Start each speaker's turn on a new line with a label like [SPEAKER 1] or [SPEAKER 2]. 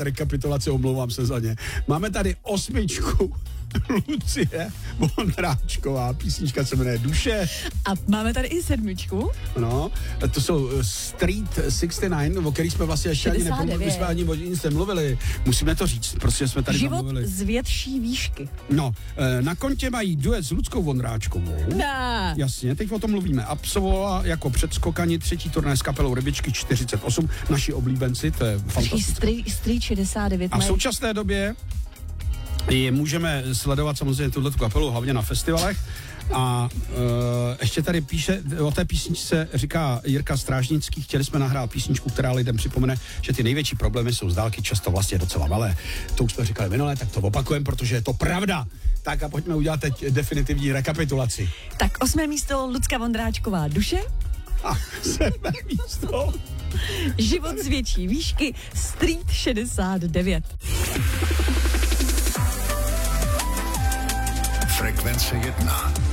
[SPEAKER 1] rekapitulace, omlouvám se za ně. Máme tady 8. Lucie Vondráčková, písnička se jmenuje Duše.
[SPEAKER 2] A máme tady i 7.
[SPEAKER 1] No, to jsou Street 69, o který jsme vlastně ještě ani nepomluvili, jsme ani o nic nemluvili. Musíme to říct, prostě jsme tady
[SPEAKER 2] Život
[SPEAKER 1] zamluvili.
[SPEAKER 2] z větší výšky.
[SPEAKER 1] No, na kontě mají duet s Luckou Vondráčkovou.
[SPEAKER 2] Ne.
[SPEAKER 1] Jasně, teď o tom mluvíme. Absolvovala jako předskokani 3. turné s kapelou Rybičky 48, naši oblíbenci, to je fantastické.
[SPEAKER 2] Street 69.
[SPEAKER 1] A v současné době můžeme sledovat samozřejmě tuto kapelu hlavně na festivalech. A ještě tady píše, o té písničce říká Jirka Strážnický, chtěli jsme nahrát písničku, která lidem připomene, že ty největší problémy jsou z dálky často vlastně docela malé. To už jsme říkali minule, tak to opakujeme, protože je to pravda. Tak a pojďme udělat teď definitivní rekapitulaci.
[SPEAKER 2] Tak 8. místo Lucka Vondráčková, Duše.
[SPEAKER 1] A 7. místo.
[SPEAKER 2] Život z větší výšky, Street 69.
[SPEAKER 3] Frekvence 1.